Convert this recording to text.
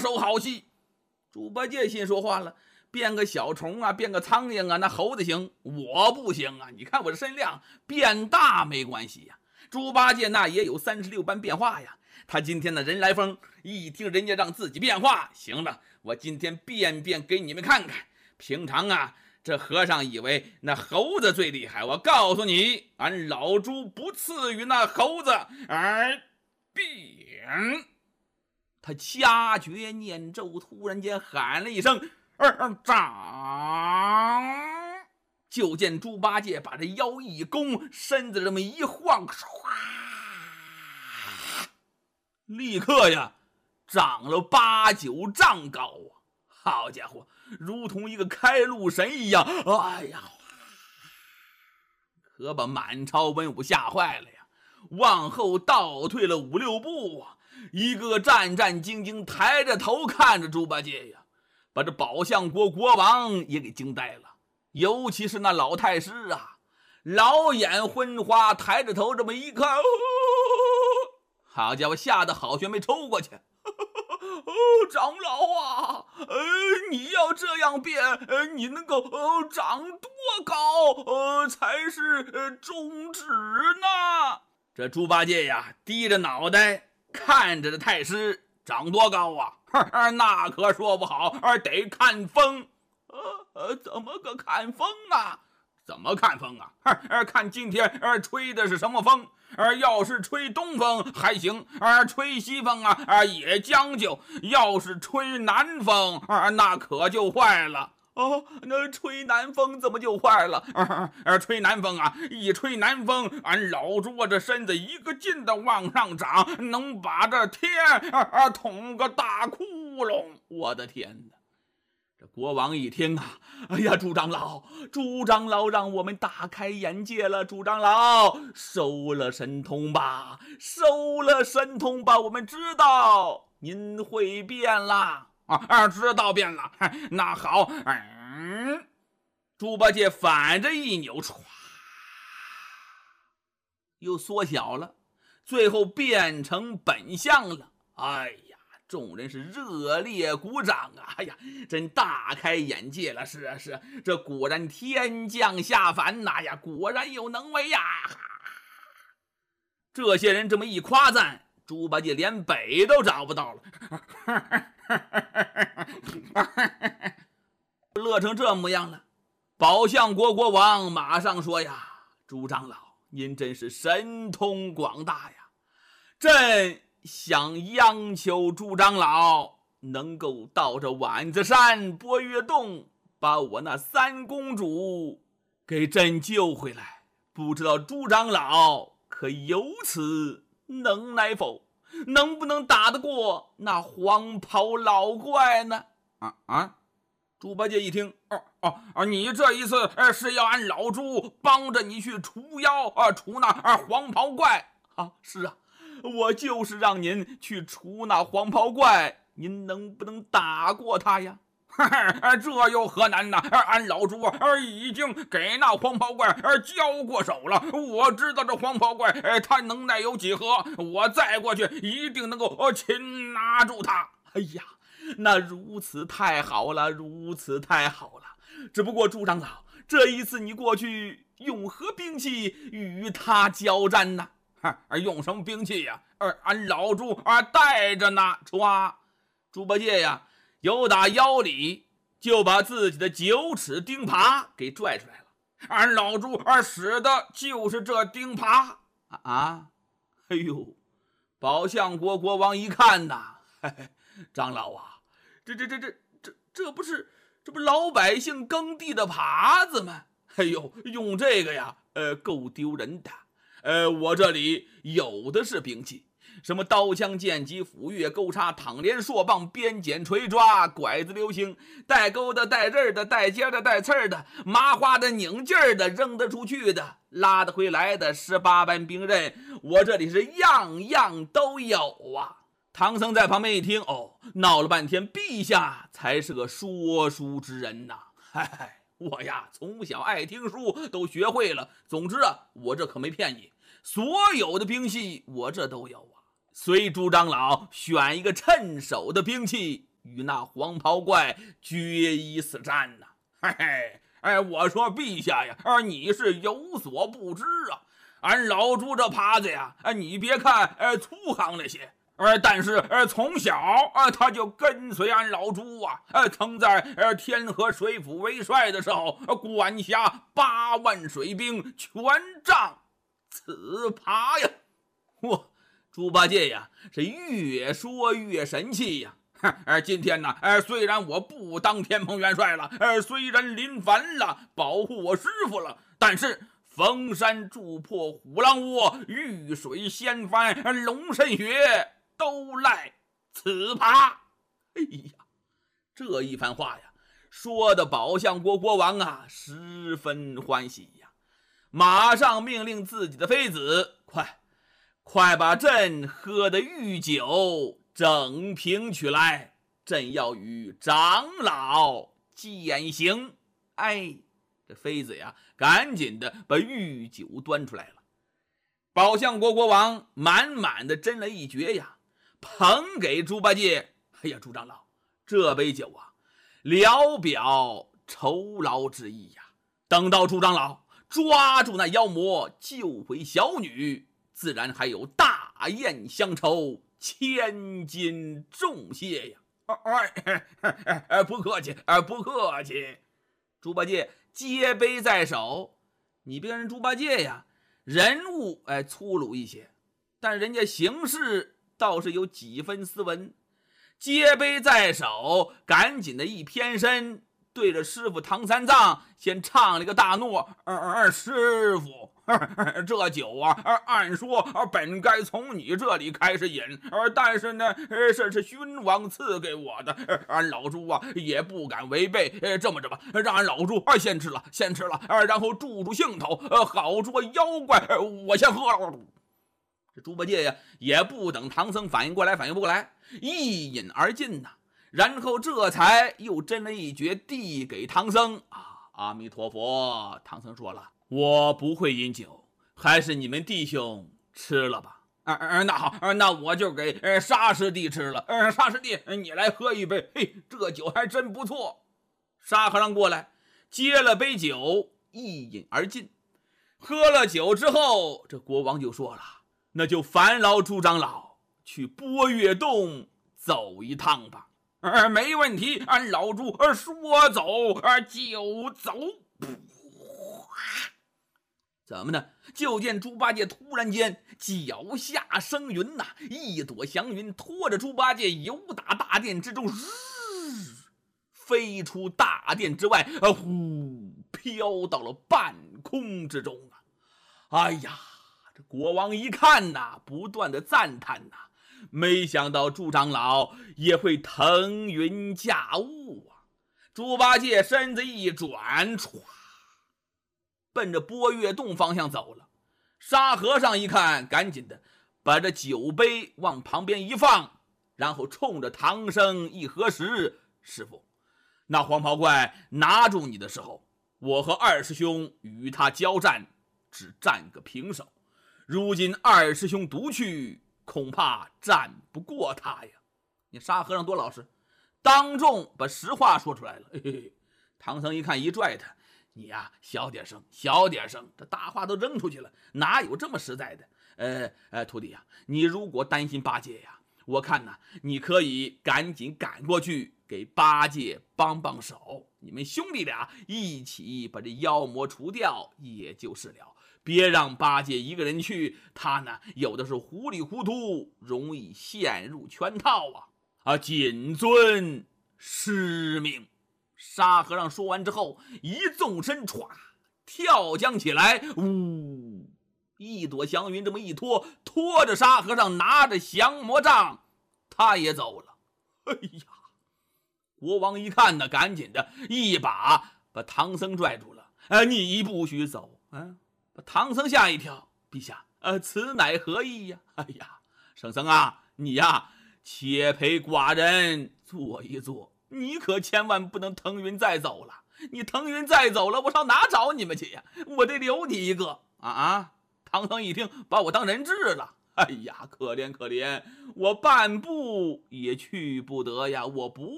手好戏。猪八戒心说话了，变个小虫啊，变个苍蝇啊，那猴子行，我不行啊！你看我这身量，变大没关系呀。猪八戒那也有36般变化呀。他今天的人来疯，一听人家让自己变化，行了，我今天变给你们看看。平常啊，这和尚以为那猴子最厉害，我告诉你，俺老猪不次于那猴子。变！他掐诀念咒，突然间喊了一声长！就见猪八戒把这腰一弓，身子这么一晃，唰，立刻呀长了8、9丈高啊！好家伙，如同一个开路神一样！哎呀，可把满朝文武吓坏了呀！往后倒退了5、6步啊！一个战战兢兢，抬着头看着猪八戒呀，把这宝象国国王也给惊呆了。尤其是那老太师啊，老眼昏花，抬着头这么一看，好家伙，吓得好悬没抽过去。长老啊，你要这样变，你能够长多高才是中指呢？这猪八戒呀，低着脑袋看着这太师，长多高啊？那可说不好，得看风。怎么个看风啊？怎么看风啊？看今天吹的是什么风？要是吹东风还行，吹西风啊也将就，要是吹南风那可就坏了。那吹南风怎么就坏了？吹南风啊，一吹南风，俺老猪这身子一个劲的往上涨，能把这天捅个大窟窿。我的天哪！这国王一听啊，哎呀，朱长老让我们大开眼界了，朱长老收了神通吧，我们知道您会变啦。知道变了。那好，猪八戒反着一扭，唰，又缩小了，最后变成本相了。哎呀，众人是热烈鼓掌啊！哎呀，真大开眼界了！是啊，这果然天降下凡呐呀，果然有能为呀！这些人这么一夸赞，猪八戒连北都找不到了。乐成这模样了。宝象国国王马上说呀：“朱长老，您真是神通广大呀！朕想央求朱长老能够到这碗子山波月洞，把我那3公主给朕救回来。不知道朱长老可有此能耐否？能不能打得过那黄袍老怪呢？”猪八戒一听，你这一次是要俺老猪帮着你去除妖除那黄袍怪啊？是啊，我就是让您去除那黄袍怪，您能不能打过他呀？这有何难呢？俺老猪已经给那黄袍怪交过手了，我知道这黄袍怪他能耐有几何，我再过去一定能够擒拿住他。哎呀，那如此太好了，只不过朱长老，这一次你过去用何兵器与他交战呢？用什么兵器呀？俺老猪带着呢。猪八戒呀，由打腰里就把自己的9齿钉耙给拽出来了。俺老猪使的就是这钉耙啊！哎呦，宝象国国王一看呐，长老啊，这不老百姓耕地的耙子吗？哎呦，用这个呀，够丢人的。我这里有的是兵器，什么刀枪剑戟斧钺钩叉躺连槊棒鞭锏锤抓拐子流星，带钩的带刃的带尖的带刺的，麻花的拧劲儿的，扔得出去的拉得回来的，18般兵刃，我这里是样样都有啊。唐僧在旁边一听，闹了半天，陛下才是个说书之人呐。我呀从小爱听书，都学会了。总之啊，我这可没骗你，所有的兵器我这都有啊。随朱长老选一个趁手的兵器与那黄袍怪决一死战呐。嘿嘿，我说陛下呀，你是有所不知啊，俺老朱这耙子呀，你别看粗行了些，但是从小他就跟随俺老朱啊，曾在天河水府为帅的时候，管辖8万水兵，全仗此耙呀。猪八戒呀，是越说越神气呀。今天呢，虽然我不当天蓬元帅了，虽然临凡了，保护我师傅了，但是逢山筑破虎狼窝，遇水掀翻龙神穴，都赖此耙。哎呀，这一番话呀，说的宝象国国王啊，十分欢喜呀，马上命令自己的妃子，快把朕喝的御酒整瓶取来，朕要与长老饯行。这妃子呀，赶紧的把御酒端出来了。宝象国国王满满的斟了一爵呀，捧给猪八戒。哎呀，猪长老，这杯酒啊，聊表酬劳之意呀。等到猪长老抓住那妖魔，救回小女，自然还有大宴相酬，千金重谢呀。不客气，不客气。猪八戒接杯在手，你别看人猪八戒呀，人物粗鲁一些，但人家行事倒是有几分斯文。接杯在手，赶紧的一偏身，对着师傅唐三藏先唱了一个大诺：师傅，这酒啊，按说本该从你这里开始饮，但是呢，这是君王赐给我的，俺老猪啊也不敢违背。这么着吧，让俺老猪先吃了，然后助助兴头，好捉妖怪，我先喝了。这猪八戒呀，也不等唐僧反应过来，一饮而尽呐。然后这才又斟了一爵递给唐僧。阿弥陀佛，唐僧说了，我不会饮酒，还是你们弟兄吃了吧。那好，那我就给沙师弟吃了。沙师弟，你来喝一杯，这酒还真不错。沙和尚过来接了杯酒，一饮而尽。喝了酒之后，这国王就说了，那就烦劳猪长老去波月洞走一趟吧。没问题，俺老猪说走就走。怎么呢？就见猪八戒突然间脚下生云呐，一朵祥云拖着猪八戒游打大殿之中，飞出大殿之外，飘到了半空之中啊！哎呀，这国王一看呐，不断的赞叹呐，没想到猪长老也会腾云驾雾啊！猪八戒身子一转，奔着波月洞方向走了。沙和尚一看，赶紧的把这酒杯往旁边一放，然后冲着唐僧一合十：师傅，那黄袍怪拿住你的时候，我和二师兄与他交战，只战个平手。如今二师兄独去，恐怕战不过他呀。你沙和尚多老实，当众把实话说出来了。唐僧一看，一拽他，你呀，小点声，这大话都扔出去了，哪有这么实在的？徒弟呀，你如果担心八戒呀，我看呐，你可以赶紧赶过去给八戒帮帮手，你们兄弟俩一起把这妖魔除掉也就是了。别让八戒一个人去，他呢有的是糊里糊涂，容易陷入圈套啊！谨遵师命。沙和尚说完之后，一纵身，跳江起来，一朵祥云这么一拖着沙和尚，拿着降魔杖，他也走了。哎呀，国王一看呢，赶紧的一把唐僧拽住了。你不许走啊！把唐僧吓一跳。陛下，此乃何意呀？哎呀，圣僧啊，你呀，且陪寡人坐一坐，你可千万不能腾云再走了。你腾云再走了，我上哪找你们去呀？我得留你一个唐僧一听，把我当人质了。哎呀，可怜，我半步也去不得呀！我不